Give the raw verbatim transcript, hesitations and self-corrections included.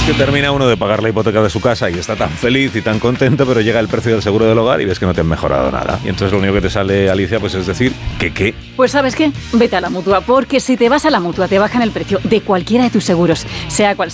Que termina uno de pagar la hipoteca de su casa y está tan feliz y tan contento, pero llega el precio del seguro del hogar y ves que no te han mejorado nada. Y entonces lo único que te sale, Alicia, pues es decir, ¿que qué? Pues ¿sabes qué? Vete a la Mutua, porque si te vas a la Mutua te bajan el precio de cualquiera de tus seguros, sea cual